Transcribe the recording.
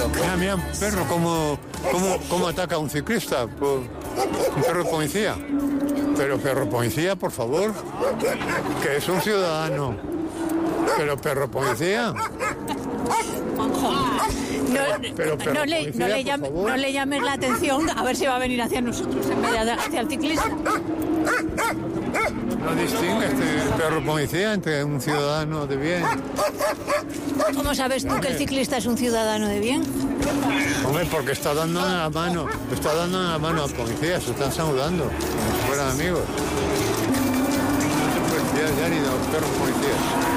Mira, un perro, ¿cómo ataca a un ciclista? Un perro policía. Pero perro policía, por favor, que es un ciudadano. Pero perro policía. Juanjo, no le llame llames la atención, a ver si va a venir hacia nosotros en vez de hacia el ciclista. No distingue este perro policía entre un ciudadano de bien. ¿Cómo sabes tú que el ciclista es un ciudadano de bien? Hombre, porque está dando la mano al policía, se están saludando, como si fueran amigos. No se puede fiar ya ni de los perros policías.